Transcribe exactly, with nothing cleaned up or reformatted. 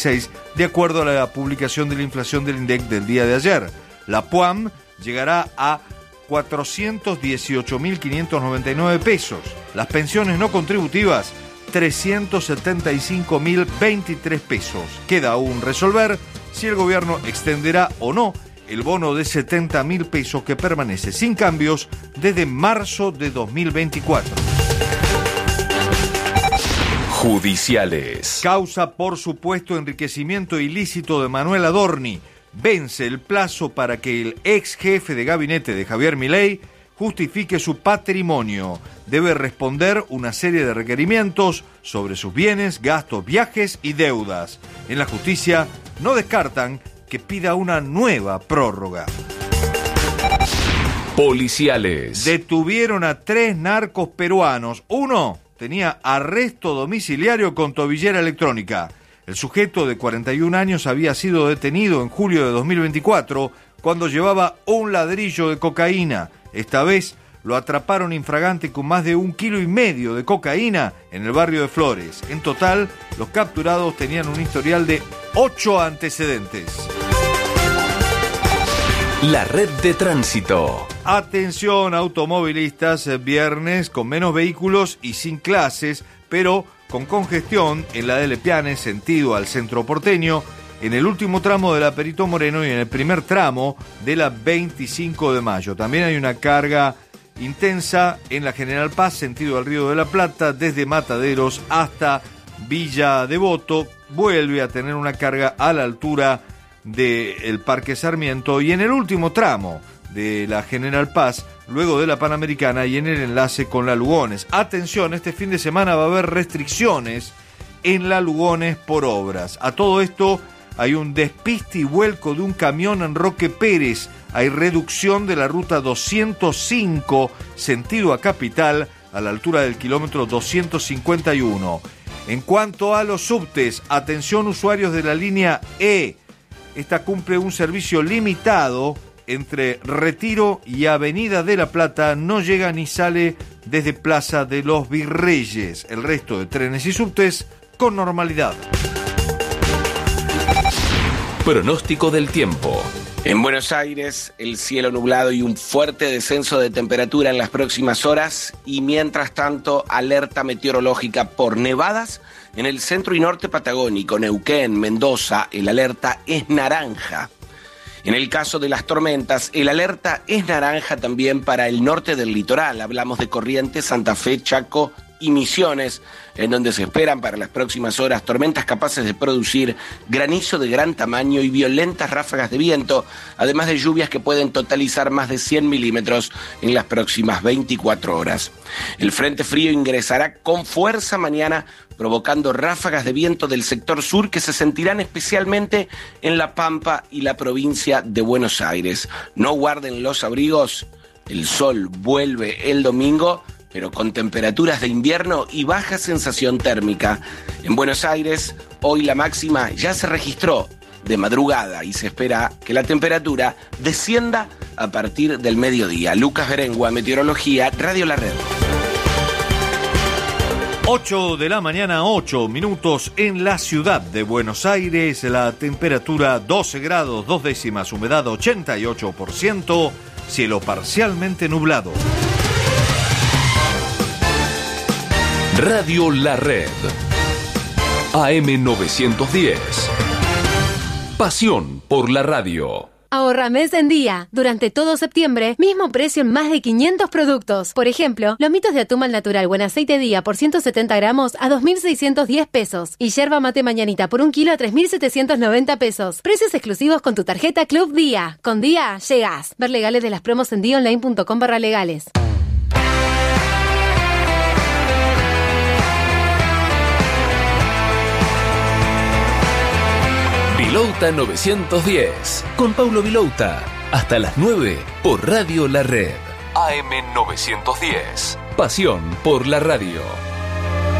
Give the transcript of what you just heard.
de acuerdo a la publicación de la inflación del INDEC del día de ayer. La P U A M llegará a cuatrocientos dieciocho mil quinientos noventa y nueve pesos. Las pensiones no contributivas, trescientos setenta y cinco mil veintitrés pesos. Queda aún resolver si el gobierno extenderá o no el bono de setenta mil pesos que permanece sin cambios desde marzo de dos mil veinticuatro. Judiciales. Causa por supuesto enriquecimiento ilícito de Manuel Adorni. Vence el plazo para que el ex jefe de gabinete de Javier Milei justifique su patrimonio. Debe responder una serie de requerimientos sobre sus bienes, gastos, viajes y deudas. En la justicia no descartan que pida una nueva prórroga. Policiales. Detuvieron a tres narcos peruanos. Uno tenía arresto domiciliario con tobillera electrónica. El sujeto de cuarenta y un años había sido detenido en julio de dos mil veinticuatro cuando llevaba un ladrillo de cocaína. Esta vez lo atraparon infragante con más de un kilo y medio de cocaína en el barrio de Flores. En total, los capturados tenían un historial de ocho antecedentes. La red de tránsito. Atención automovilistas, viernes con menos vehículos y sin clases, pero con congestión en la de Lepiane, sentido al centro porteño, en el último tramo de la Perito Moreno y en el primer tramo de la veinticinco de mayo. También hay una carga intensa en la General Paz, sentido al Río de la Plata, desde Mataderos hasta Villa Devoto. Vuelve a tener una carga a la altura del Parque Sarmiento y en el último tramo de la General Paz, luego de la Panamericana y en el enlace con la Lugones. Atención, este fin de semana va a haber restricciones en la Lugones por obras. A todo esto hay un despiste y vuelco de un camión en Roque Pérez. Hay reducción de la ruta doscientos cinco, sentido a Capital, a la altura del kilómetro doscientos cincuenta y uno. En cuanto a los subtes, atención usuarios de la línea E. Esta cumple un servicio limitado entre Retiro y Avenida de la Plata. No llega ni sale desde Plaza de los Virreyes. El resto de trenes y subtes con normalidad. Pronóstico del tiempo. En Buenos Aires, el cielo nublado y un fuerte descenso de temperatura en las próximas horas y mientras tanto alerta meteorológica por nevadas en el centro y norte patagónico, Neuquén, Mendoza, el alerta es naranja. En el caso de las tormentas, el alerta es naranja también para el norte del litoral. Hablamos de Corrientes, Santa Fe, Chaco y Misiones, en donde se esperan para las próximas horas tormentas capaces de producir granizo de gran tamaño y violentas ráfagas de viento, además de lluvias que pueden totalizar más de cien milímetros en las próximas veinticuatro horas. El frente frío ingresará con fuerza mañana, provocando ráfagas de viento del sector sur que se sentirán especialmente en La Pampa y la provincia de Buenos Aires. No guarden los abrigos, el sol vuelve el domingo, pero con temperaturas de invierno y baja sensación térmica. En Buenos Aires, hoy la máxima ya se registró de madrugada y se espera que la temperatura descienda a partir del mediodía. Lucas Berengua, Meteorología, Radio La Red. ocho de la mañana, ocho minutos en la ciudad de Buenos Aires. La temperatura doce grados, dos décimas, humedad ochenta y ocho por ciento, cielo parcialmente nublado. Radio La Red. A M novecientos diez. Pasión por la radio. Ahorra mes en día. Durante todo septiembre, mismo precio en más de quinientos productos. Por ejemplo, lomitos de atún al natural buen aceite día por ciento setenta gramos a dos mil seiscientos diez pesos. Y yerba mate mañanita por un kilo a tres mil setecientos noventa pesos. Precios exclusivos con tu tarjeta Club Día. Con Día, llegás. Ver legales de las promos en dionline punto com barra legales. Vilouta novecientos diez, con Paulo Vilouta, hasta las nueve por Radio La Red. A M novecientos diez, pasión por la radio.